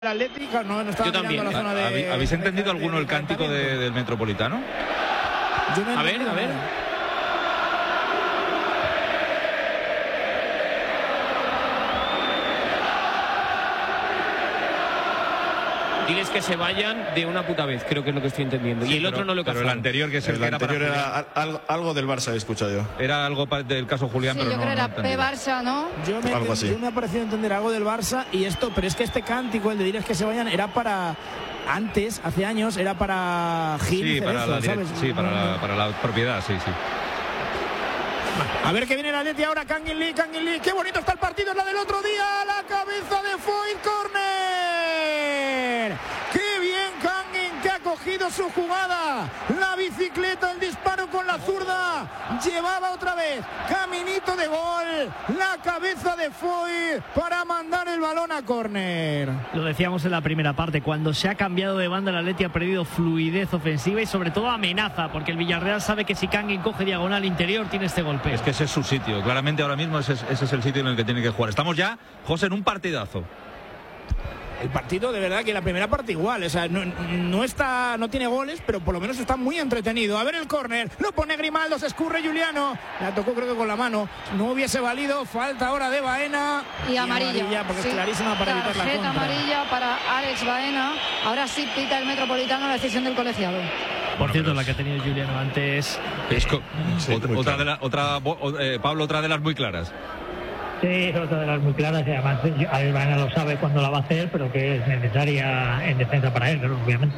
Atlético, no estaba yo también. mirando la zona de... ¿Habéis entendido alguno el cántico del Metropolitano? Yo no a ver. Diles que se vayan de una puta vez, creo que es lo que estoy entendiendo. Sí, y el otro no lo he Pero el anterior, que es el anterior era algo del Barça, he escuchado yo. Era algo del caso Julián, sí, pero yo no. Creo que era P-Barça, ¿no? Yo me ha parecido entender algo del Barça y esto, pero es que este cántico, el de diles que se vayan, era para... Antes, hace años, era para Gil. Sí, Cerezo, para la propiedad, sí. A ver que viene el Atleti ahora, Kangin Lee, qué bonito está el partido, es la del otro día, la cabeza de Foyt, córner. Qué bien Kangin, que ha cogido su jugada, la bicicleta, el disparo con la zurda, llevaba otra vez, caminito de gol, la cabeza de Foyt para mandar el balón a córner. Lo decíamos en la primera parte, cuando se ha cambiado de banda el Atleti ha perdido fluidez ofensiva y sobre todo amenaza, porque el Villarreal sabe que si Kangin coge diagonal interior tiene este golpe. Es que ese es su sitio, claramente ahora mismo ese es el sitio en el que tiene que jugar. Estamos ya, José, en un partidazo. El partido, de verdad, que la primera parte igual, o sea, no tiene goles, pero por lo menos está muy entretenido. A ver el córner, lo pone Grimaldo, se escurre Juliano, la tocó creo que con la mano, no hubiese valido, falta ahora de Baena. Y amarilla, porque es clarísima para evitar la contra. Amarilla para Alex Baena, ahora sí pita el Metropolitano la decisión del colegiado. Por cierto, la que ha tenido Juliano antes... Pablo, otra de las muy claras. Sí, otra de las muy claras, y además Albana lo sabe cuándo la va a hacer, pero que es necesaria en defensa para él, ¿no? Obviamente.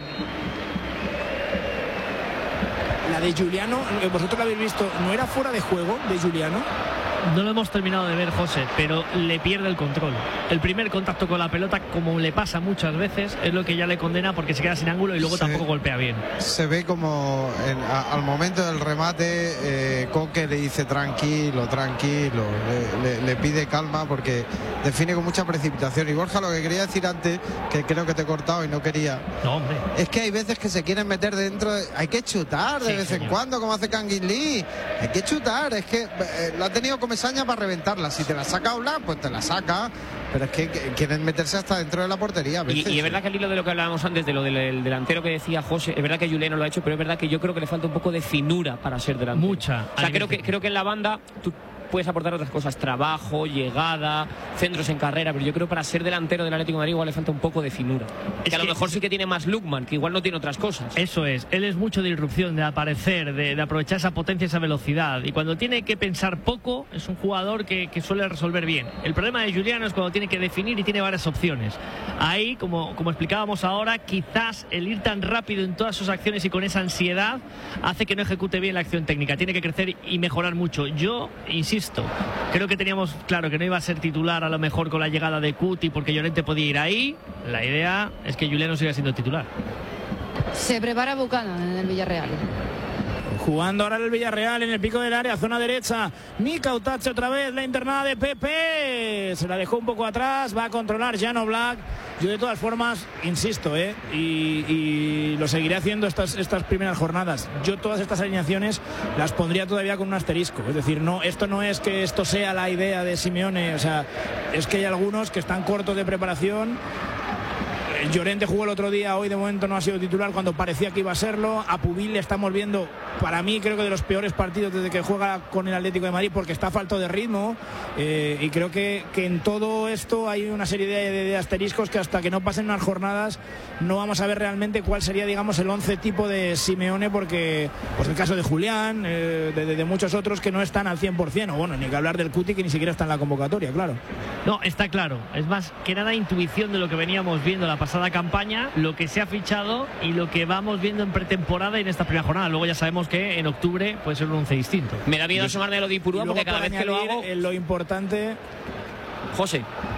La de Juliano, vosotros la habéis visto, ¿no era fuera de juego de Juliano? No lo hemos terminado de ver, José, pero le pierde el control. El primer contacto con la pelota, como le pasa muchas veces, es lo que ya le condena porque se queda sin ángulo y luego tampoco golpea bien. Se ve como al momento del remate Coque le dice tranquilo, le pide calma porque define con mucha precipitación. Y Borja, lo que quería decir antes, que creo que te he cortado y no quería, no, hombre, es que hay veces que se quieren meter dentro, hay que chutar de vez en cuando, como hace Kangin Lee, hay que chutar, es que la ha tenido Comesaña para reventarla, si te la saca Oblak, pues te la saca, pero es que quieren meterse hasta dentro de la portería. Y es verdad que al hilo de lo que hablábamos antes, de lo del delantero que decía José, es verdad que Juliano lo ha hecho, pero es verdad que yo creo que le falta un poco de finura para ser delantero. Mucha. O sea, creo que en la banda tú puedes aportar otras cosas, trabajo, llegada, centros en carrera, pero yo creo que para ser delantero del Atlético de Madrid igual le falta un poco de finura. Que a lo mejor sí que tiene más Lookman, que igual no tiene otras cosas. Eso es, él es mucho de irrupción, de aparecer, de aprovechar esa potencia, esa velocidad, y cuando tiene que pensar poco, es un jugador que suele resolver bien. El problema de Juliano es cuando tiene que definir y tiene varias opciones. Ahí, como explicábamos ahora, quizás el ir tan rápido en todas sus acciones y con esa ansiedad hace que no ejecute bien la acción técnica. Tiene que crecer y mejorar mucho. Yo insisto, creo que teníamos claro que no iba a ser titular a lo mejor con la llegada de Cuti porque Llorente podía ir ahí. La idea es que Juliano siga siendo titular. Se prepara Buchanan en el Villarreal. Jugando ahora el Villarreal en el pico del área, zona derecha. Mika Utache otra vez, la internada de Pepe. Se la dejó un poco atrás, va a controlar Jan Oblak. Yo de todas formas, insisto, y lo seguiré haciendo estas primeras jornadas. Yo todas estas alineaciones las pondría todavía con un asterisco. Es decir, esto no es que esto sea la idea de Simeone. O sea, es que hay algunos que están cortos de preparación. Llorente jugó el otro día, hoy de momento no ha sido titular cuando parecía que iba a serlo. A Pubil le estamos viendo, para mí creo que de los peores partidos desde que juega con el Atlético de Madrid, porque está falto de ritmo, y creo que en todo esto hay una serie de asteriscos que hasta que no pasen unas jornadas no vamos a ver realmente cuál sería, digamos, el 11 tipo de Simeone, porque pues el caso de Julián, de muchos otros que no están al 100%, o bueno, ni que hablar del Cuti, que ni siquiera está en la convocatoria, claro. No, está claro, es más que nada intuición de lo que veníamos viendo la pasada campaña, lo que se ha fichado y lo que vamos viendo en pretemporada y en esta primera jornada. Luego ya sabemos que en octubre puede ser un 11 distinto. Me da miedo asomarme a lo de Ipurúa porque cada vez que lo hago... Lo importante... José.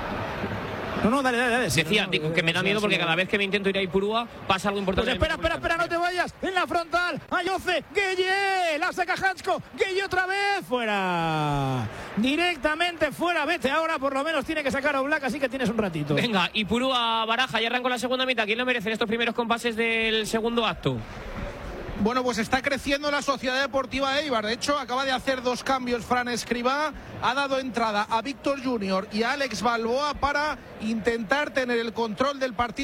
No, dale. Decía que me da miedo porque cada vez que me intento ir a Ipurúa pasa algo importante. Pues espera, no te vayas. En la frontal, Ayoce, Gueye, la saca Hansko, Gueye otra vez, fuera. Directamente fuera, vete ahora, por lo menos tiene que sacar a Oblak, así que tienes un ratito. Venga, Ipurúa, Baraja, ya arrancó la segunda mitad. ¿Quién lo merece en estos primeros compases del segundo acto? Bueno, pues está creciendo la Sociedad Deportiva Eibar. De hecho, acaba de hacer 2 cambios Fran Escribá. Ha dado entrada a Víctor Junior y a Alex Balboa para intentar tener el control del partido